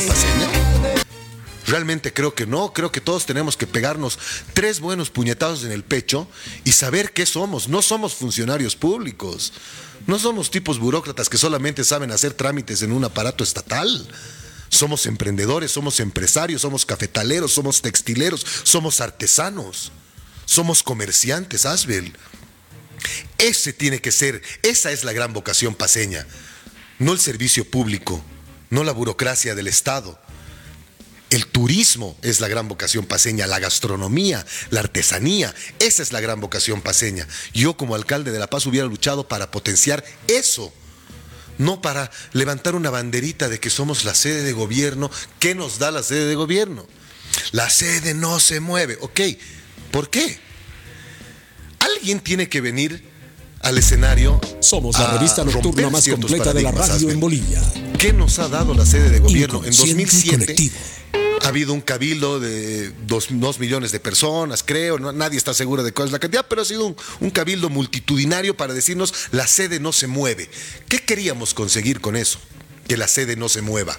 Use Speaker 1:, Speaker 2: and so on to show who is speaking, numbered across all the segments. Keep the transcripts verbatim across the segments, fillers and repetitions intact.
Speaker 1: paseña? Realmente creo que no, creo que todos tenemos que pegarnos tres buenos puñetazos en el pecho y saber qué somos. No somos funcionarios públicos, no somos tipos burócratas que solamente saben hacer trámites en un aparato estatal. Somos emprendedores, somos empresarios, somos cafetaleros, somos textileros, somos artesanos, somos comerciantes, Asbel. Ese tiene que ser, esa es la gran vocación paceña, no el servicio público, no la burocracia del Estado. El turismo es la gran vocación paceña, la gastronomía, la artesanía, esa es la gran vocación paceña. Yo como alcalde de La Paz hubiera luchado para potenciar eso, no para levantar una banderita de que somos la sede de gobierno. ¿Qué nos da la sede de gobierno? La sede no se mueve, ok, ¿por qué? Alguien tiene que venir al escenario.
Speaker 2: Somos la revista nocturna más completa de la radio en Bolivia.
Speaker 1: ¿Qué nos ha dado la sede de gobierno? En dos mil siete
Speaker 2: colectivo.
Speaker 1: Ha habido un cabildo de dos, dos millones de personas, creo, no, nadie está seguro de cuál es la cantidad, pero ha sido un, un cabildo multitudinario para decirnos la sede no se mueve. ¿Qué queríamos conseguir con eso? Que la sede no se mueva.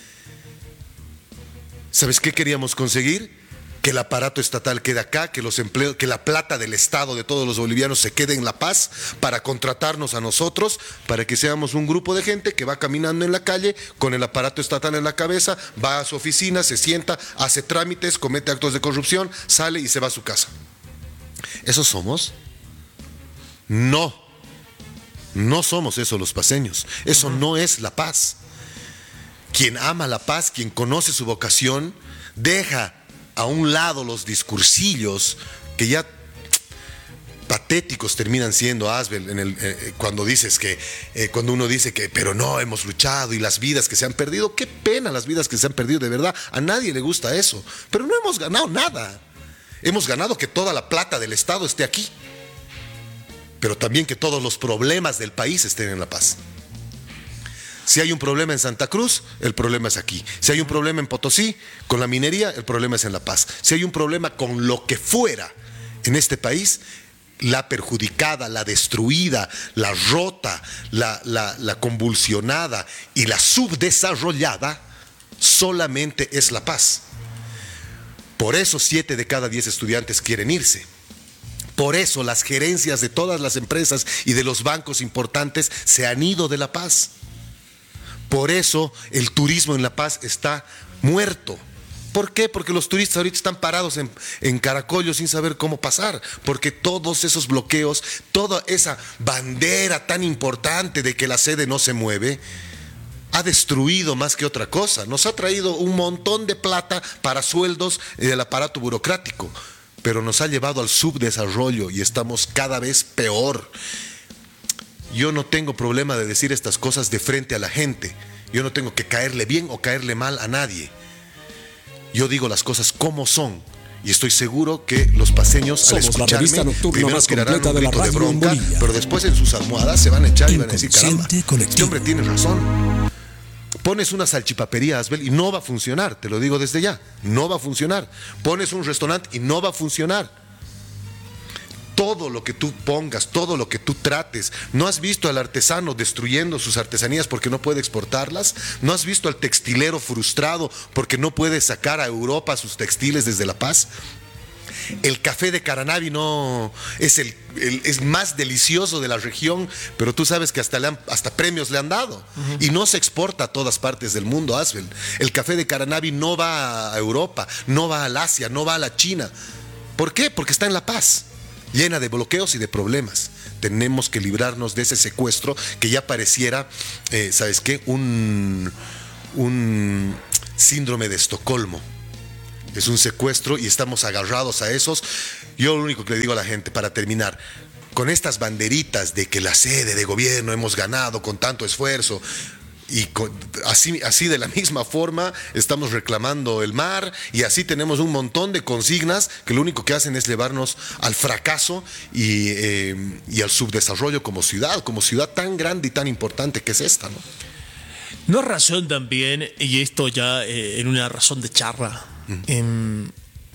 Speaker 1: ¿Sabes qué queríamos conseguir? Que el aparato estatal quede acá, que los empleos, que la plata del Estado de todos los bolivianos se quede en La Paz para contratarnos a nosotros, para que seamos un grupo de gente que va caminando en la calle con el aparato estatal en la cabeza, va a su oficina, se sienta, hace trámites, comete actos de corrupción, sale y se va a su casa. ¿Esos somos? No, no somos eso los paceños. Eso no es La Paz. Quien ama La Paz, quien conoce su vocación, deja a un lado los discursillos que ya patéticos terminan siendo, Asbel, en el, eh, cuando dices que, eh, cuando uno dice que, pero no, hemos luchado y las vidas que se han perdido, qué pena las vidas que se han perdido, de verdad, a nadie le gusta eso, pero no hemos ganado nada. Hemos ganado que toda la plata del Estado esté aquí, pero también que todos los problemas del país estén en La Paz. Si hay un problema en Santa Cruz, el problema es aquí. Si hay un problema en Potosí, con la minería, el problema es en La Paz. Si hay un problema con lo que fuera en este país, la perjudicada, la destruida, la rota, la, la, la convulsionada y la subdesarrollada, solamente es La Paz. Por eso siete de cada diez estudiantes quieren irse. Por eso las gerencias de todas las empresas y de los bancos importantes se han ido de La Paz. Por eso el turismo en La Paz está muerto. ¿Por qué? Porque los turistas ahorita están parados en, en Caracollo sin saber cómo pasar, porque todos esos bloqueos, toda esa bandera tan importante de que la sede no se mueve, ha destruido más que otra cosa. Nos ha traído un montón de plata para sueldos del aparato burocrático, pero nos ha llevado al subdesarrollo y estamos cada vez peor. Yo no tengo problema de decir estas cosas de frente a la gente. Yo no tengo que caerle bien o caerle mal a nadie. Yo digo las cosas como son. Y estoy seguro que los paceños,
Speaker 2: Somos
Speaker 1: al escucharme, primero tirarán un
Speaker 2: de
Speaker 1: grito de bronca,
Speaker 2: en
Speaker 1: pero después en sus almohadas se van a echar y van a decir, caramba, este hombre tiene razón. Pones una salchipapería, Asbel, y no va a funcionar, te lo digo desde ya, no va a funcionar. Pones un restaurante y no va a funcionar. Todo lo que tú pongas, todo lo que tú trates. ¿No has visto al artesano destruyendo sus artesanías porque no puede exportarlas? ¿No has visto al textilero frustrado porque no puede sacar a Europa sus textiles desde La Paz? El café de Caranavi no es el, el es más delicioso de la región, pero tú sabes que hasta, le han, hasta premios le han dado. Uh-huh. Y no se exporta a todas partes del mundo, Asbel. El café de Caranavi no va a Europa, no va al Asia, no va a la China. ¿Por qué? Porque está en La Paz, llena de bloqueos y de problemas. Tenemos que librarnos de ese secuestro que ya pareciera, eh, ¿sabes qué? Un, un síndrome de Estocolmo. Es un secuestro y estamos agarrados a esos. Yo lo único que le digo a la gente para terminar, con estas banderitas de que la sede de gobierno hemos ganado con tanto esfuerzo, y con, así, así de la misma forma estamos reclamando el mar, y así tenemos un montón de consignas que lo único que hacen es llevarnos al fracaso y, eh, y al subdesarrollo como ciudad, como ciudad tan grande y tan importante que es esta, ¿no?
Speaker 3: No es razón también, y esto ya eh, en una razón de charla, mm. eh,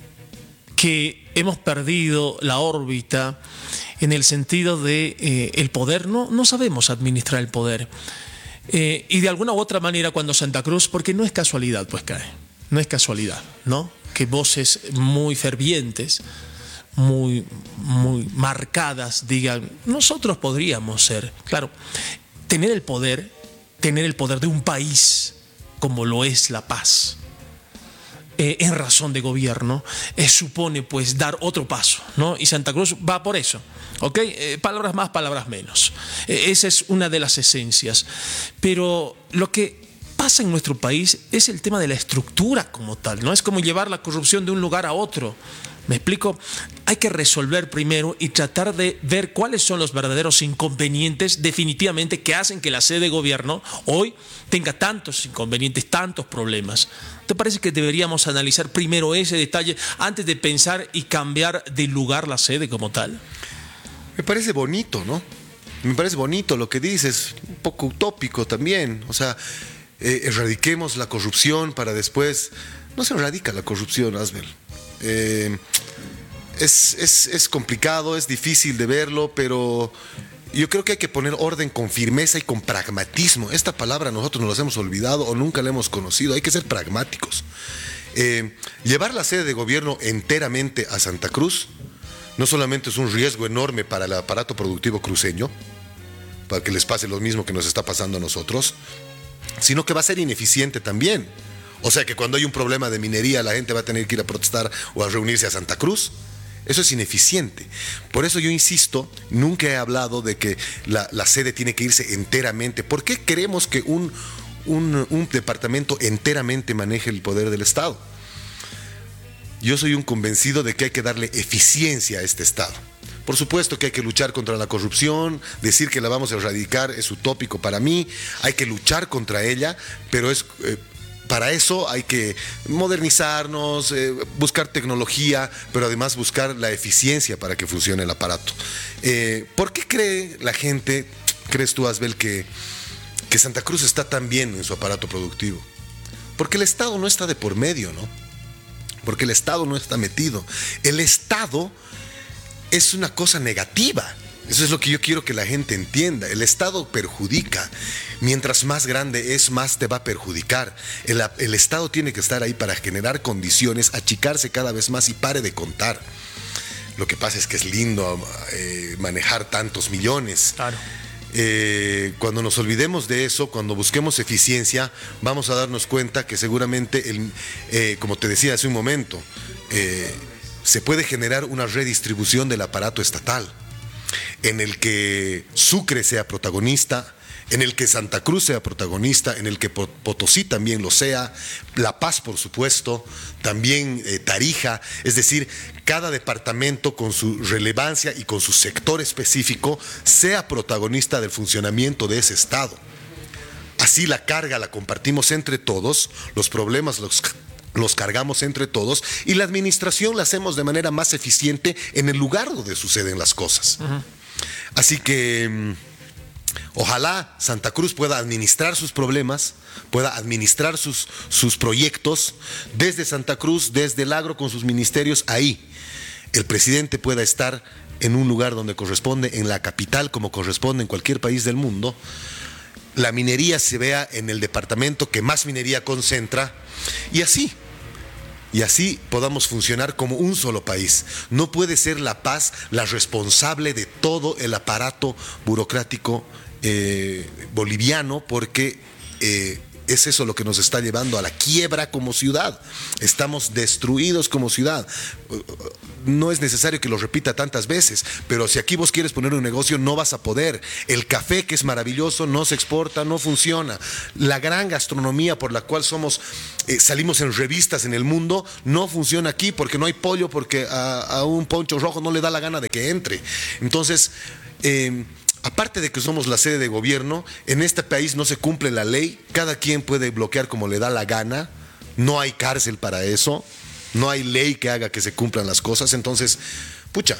Speaker 3: que hemos perdido la órbita en el sentido de eh, el poder. No, no sabemos administrar el poder. Eh, y de alguna u otra manera cuando Santa Cruz, porque no es casualidad, pues cae, no es casualidad, ¿no? Que voces muy fervientes, muy, muy marcadas digan, nosotros podríamos ser, claro, tener el poder, tener el poder de un país como lo es La Paz, eh, en razón de gobierno, eh, supone pues dar otro paso, ¿no? Y Santa Cruz va por eso. ¿Ok? Eh, palabras más, palabras menos. Eh, esa es una de las esencias. Pero lo que pasa en nuestro país es el tema de la estructura como tal, ¿no? Es como llevar la corrupción de un lugar a otro. ¿Me explico? Hay que resolver primero y tratar de ver cuáles son los verdaderos inconvenientes definitivamente que hacen que la sede de gobierno hoy tenga tantos inconvenientes, tantos problemas. ¿Te parece que deberíamos analizar primero ese detalle antes de pensar y cambiar de lugar la sede como tal?
Speaker 1: Me parece bonito, ¿no? Me parece bonito lo que dices, un poco utópico también. O sea, eh, erradiquemos la corrupción para después... No se erradica la corrupción, Asbel. Eh, es, es, es complicado, es difícil de verlo, pero yo creo que hay que poner orden con firmeza y con pragmatismo. Esta palabra nosotros nos la hemos olvidado o nunca la hemos conocido. Hay que ser pragmáticos. Eh, llevar la sede de gobierno enteramente a Santa Cruz no solamente es un riesgo enorme para el aparato productivo cruceño, para que les pase lo mismo que nos está pasando a nosotros, sino que va a ser ineficiente también. O sea que cuando hay un problema de minería la gente va a tener que ir a protestar o a reunirse a Santa Cruz. Eso es ineficiente. Por eso yo insisto, nunca he hablado de que la, la sede tiene que irse enteramente. ¿Por qué queremos que un, un, un departamento enteramente maneje el poder del Estado? Yo soy un convencido de que hay que darle eficiencia a este Estado. Por supuesto que hay que luchar contra la corrupción, decir que la vamos a erradicar es utópico para mí, hay que luchar contra ella, pero es, eh, para eso hay que modernizarnos, eh, buscar tecnología, pero además buscar la eficiencia para que funcione el aparato. Eh, ¿Por qué cree la gente, crees tú, Asbel, que, que Santa Cruz está tan bien en su aparato productivo? Porque el Estado no está de por medio, ¿no? Porque el Estado no está metido. El Estado es una cosa negativa. Eso es lo que yo quiero que la gente entienda. El Estado perjudica. Mientras más grande es, más te va a perjudicar. El, el Estado tiene que estar ahí para generar condiciones, achicarse cada vez más y pare de contar. Lo que pasa es que es lindo eh, manejar tantos millones.
Speaker 3: Claro.
Speaker 1: Eh, cuando nos olvidemos de eso, cuando busquemos eficiencia, vamos a darnos cuenta que seguramente, el, eh, como te decía hace un momento, eh, se puede generar una redistribución del aparato estatal, en el que Sucre sea protagonista, en el que Santa Cruz sea protagonista, en el que Potosí también lo sea, La Paz, por supuesto, también eh, Tarija, es decir, cada departamento con su relevancia y con su sector específico sea protagonista del funcionamiento de ese Estado. Así la carga la compartimos entre todos, los problemas los, los cargamos entre todos y la administración la hacemos de manera más eficiente en el lugar donde suceden las cosas. Uh-huh. Así que ojalá Santa Cruz pueda administrar sus problemas, pueda administrar sus, sus proyectos desde Santa Cruz, desde el agro con sus ministerios, ahí. El presidente pueda estar en un lugar donde corresponde, en la capital como corresponde en cualquier país del mundo. La minería se vea en el departamento que más minería concentra y así. Y así podamos funcionar como un solo país. No puede ser La Paz la responsable de todo el aparato burocrático eh, boliviano, porque eh, es eso lo que nos está llevando a la quiebra como ciudad. Estamos destruidos como ciudad. No es necesario que lo repita tantas veces, pero si aquí vos quieres poner un negocio no vas a poder. El café, que es maravilloso, no se exporta, no funciona. La gran gastronomía por la cual somos, eh, salimos en revistas en el mundo, no funciona aquí porque no hay pollo, porque a, a un poncho rojo no le da la gana de que entre. Entonces, eh, aparte de que somos la sede de gobierno, en este país no se cumple la ley, cada quien puede bloquear como le da la gana, no hay cárcel para eso, no hay ley que haga que se cumplan las cosas. Entonces, pucha,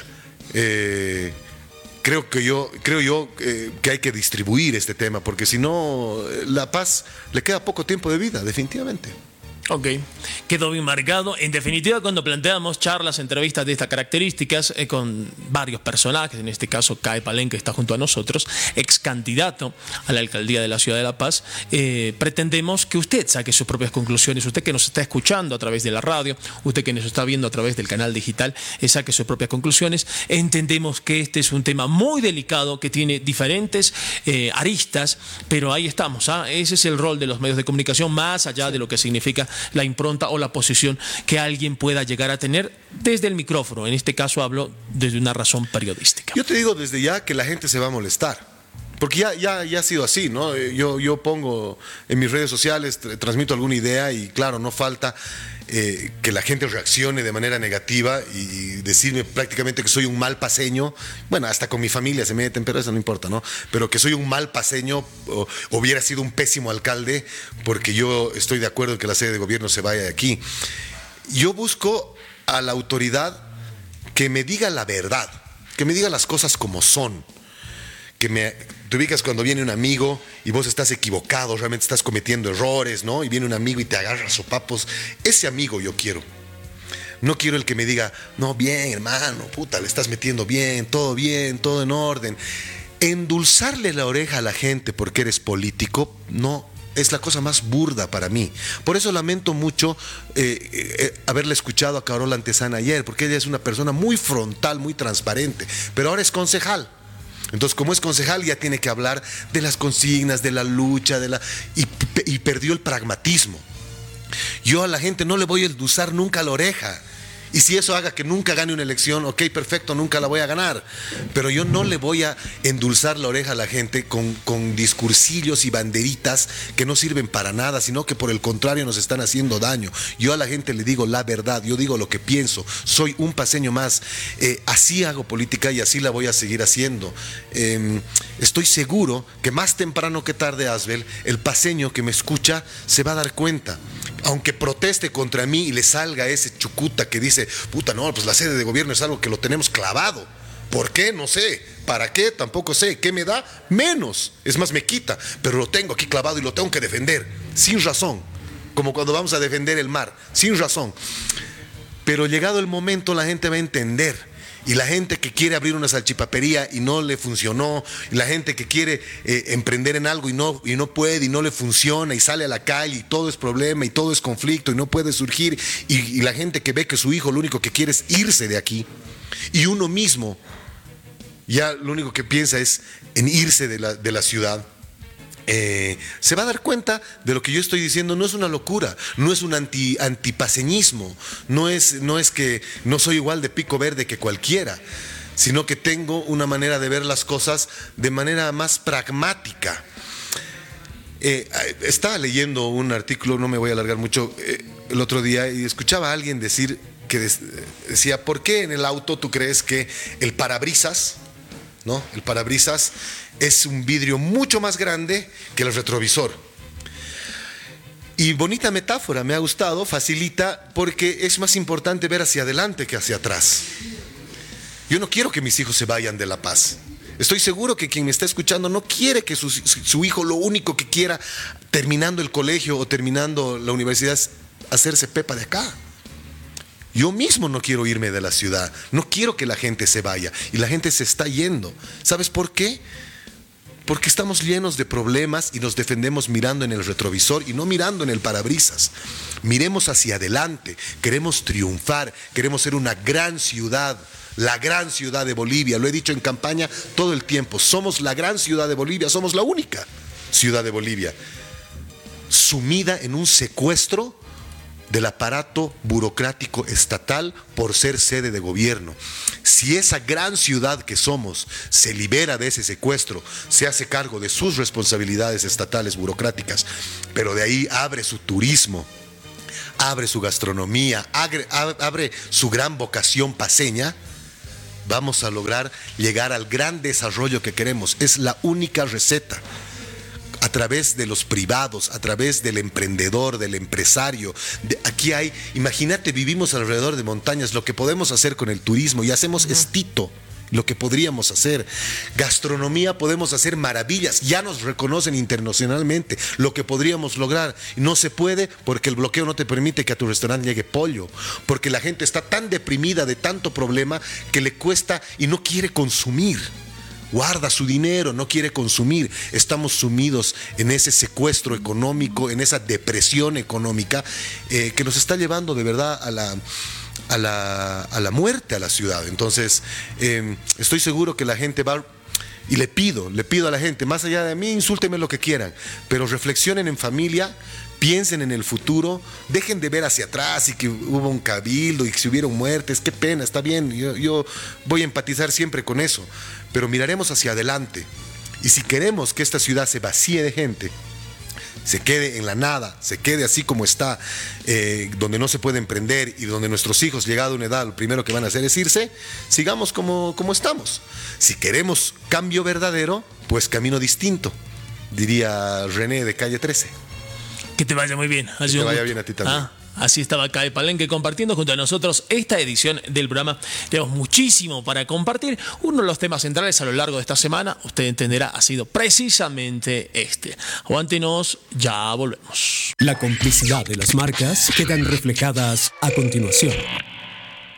Speaker 1: eh, creo que yo, creo yo eh, que hay que distribuir este tema, porque si no, La Paz le queda poco tiempo de vida, definitivamente.
Speaker 3: Ok, quedó bien marcado. En definitiva, cuando planteamos charlas, entrevistas de estas características eh, con varios personajes, en este caso Cae Palén, que está junto a nosotros, ex candidato a la alcaldía de la Ciudad de La Paz, eh, pretendemos que usted saque sus propias conclusiones, usted que nos está escuchando a través de la radio, usted que nos está viendo a través del canal digital, eh, saque sus propias conclusiones. Entendemos que este es un tema muy delicado, que tiene diferentes eh, aristas, pero ahí estamos, ¿ah? Ese es el rol de los medios de comunicación, más allá de lo que significa la impronta o la posición que alguien pueda llegar a tener desde el micrófono. En este caso hablo desde una razón periodística.
Speaker 1: Yo te digo desde ya que la gente se va a molestar. Porque ya, ya, ya ha sido así, ¿no? Yo, yo pongo en mis redes sociales, transmito alguna idea y claro, no falta eh, que la gente reaccione de manera negativa y decirme prácticamente que soy un mal paseño. Bueno, hasta con mi familia se meten, pero eso no importa, ¿no? Pero que soy un mal paseño, o hubiera sido un pésimo alcalde, porque yo estoy de acuerdo en que la sede de gobierno se vaya de aquí. Yo busco a la autoridad que me diga la verdad, que me diga las cosas como son. Que me, te ubicas cuando viene un amigo y vos estás equivocado, realmente estás cometiendo errores, ¿no? Y viene un amigo y te agarra sopapos. Ese amigo yo quiero. No quiero el que me diga, no, bien, hermano, puta, le estás metiendo bien, todo bien, todo en orden. Endulzarle la oreja a la gente porque eres político, no, es la cosa más burda para mí. Por eso lamento mucho eh, eh, haberle escuchado a Carola Antezana ayer, porque ella es una persona muy frontal, muy transparente, pero ahora es concejal. Entonces, como es concejal, ya tiene que hablar de las consignas, de la lucha, de la y, y perdió el pragmatismo. Yo a la gente no le voy a endulzar nunca la oreja. Y si eso haga que nunca gane una elección, ok, perfecto, nunca la voy a ganar. Pero yo no le voy a endulzar la oreja a la gente con, con discursillos y banderitas que no sirven para nada, sino que por el contrario nos están haciendo daño. Yo a la gente le digo la verdad, yo digo lo que pienso, soy un paseño más. Eh, así hago política y así la voy a seguir haciendo. Eh, estoy seguro que más temprano que tarde, Asbel, el paseño que me escucha se va a dar cuenta. Aunque proteste contra mí y le salga ese chucuta que dice, puta, no, pues la sede de gobierno es algo que lo tenemos clavado. ¿Por qué? No sé. ¿Para qué? Tampoco sé. ¿Qué me da? Menos. Es más, me quita. Pero lo tengo aquí clavado y lo tengo que defender. Sin razón. Como cuando vamos a defender el mar. Sin razón. Pero llegado el momento la gente va a entender. Y la gente que quiere abrir una salchipapería y no le funcionó, y la gente que quiere eh, emprender en algo y no, y no puede y no le funciona y sale a la calle y todo es problema y todo es conflicto y no puede surgir, y, y la gente que ve que su hijo lo único que quiere es irse de aquí, y uno mismo ya lo único que piensa es en irse de la, de la ciudad. Eh, se va a dar cuenta de lo que yo estoy diciendo. No es una locura, no es un anti, antipaseñismo, no es, no es que no soy igual de pico verde que cualquiera, sino que tengo una manera de ver las cosas de manera más pragmática. Eh, estaba leyendo un artículo, no me voy a alargar mucho, eh, el otro día, y escuchaba a alguien decir que decía, ¿por qué en el auto tú crees que el parabrisas, ¿no? El parabrisas es un vidrio mucho más grande que el retrovisor? Y bonita metáfora, me ha gustado, facilita, porque es más importante ver hacia adelante que hacia atrás. Yo no quiero que mis hijos se vayan de La Paz. Estoy seguro que quien me está escuchando no quiere que su, su hijo lo único que quiera terminando el colegio o terminando la universidad es hacerse pepa de acá. Yo mismo no quiero irme de la ciudad, no quiero que la gente se vaya, y la gente se está yendo. ¿Sabes por qué? Porque estamos llenos de problemas y nos defendemos mirando en el retrovisor y no mirando en el parabrisas. Miremos hacia adelante, queremos triunfar, queremos ser una gran ciudad, la gran ciudad de Bolivia. Lo he dicho en campaña todo el tiempo, somos la gran ciudad de Bolivia, somos la única ciudad de Bolivia, sumida en un secuestro del aparato burocrático estatal por ser sede de gobierno. Si esa gran ciudad que somos se libera de ese secuestro, se hace cargo de sus responsabilidades estatales burocráticas, pero de ahí abre su turismo, abre su gastronomía, abre, abre su gran vocación paseña, vamos a lograr llegar al gran desarrollo que queremos. Es la única receta. A través de los privados, a través del emprendedor, del empresario. De, aquí hay, imagínate, vivimos alrededor de montañas, lo que podemos hacer con el turismo, y hacemos uh-huh. estito lo que podríamos hacer. Gastronomía, podemos hacer maravillas, ya nos reconocen internacionalmente lo que podríamos lograr. No se puede porque el bloqueo no te permite que a tu restaurante llegue pollo, porque la gente está tan deprimida de tanto problema que le cuesta y no quiere consumir. Guarda su dinero, no quiere consumir. Estamos sumidos en ese secuestro económico, en esa depresión económica eh, que nos está llevando de verdad a la... A la, a la muerte a la ciudad. Entonces, eh, estoy seguro que la gente va, y le pido, le pido a la gente, más allá de mí, insúltenme lo que quieran, pero reflexionen en familia, piensen en el futuro, dejen de ver hacia atrás y que hubo un cabildo y que si hubieron muertes, qué pena, está bien, yo, yo voy a empatizar siempre con eso, pero miraremos hacia adelante. Y si queremos que esta ciudad se vacíe de gente, se quede en la nada, se quede así como está, eh, donde no se puede emprender y donde nuestros hijos, llegado a una edad, lo primero que van a hacer es irse, sigamos como, como estamos. Si queremos cambio verdadero, pues camino distinto, diría René de Calle trece.
Speaker 3: Que te vaya muy bien.
Speaker 1: Que te vaya bien a ti también.
Speaker 3: Ah. Así estaba Cae Palenque compartiendo junto a nosotros esta edición del programa. Tenemos muchísimo para compartir. Uno de los temas centrales a lo largo de esta semana, usted entenderá, ha sido precisamente este. Aguántenos, ya volvemos.
Speaker 2: La complicidad de las marcas quedan reflejadas a continuación.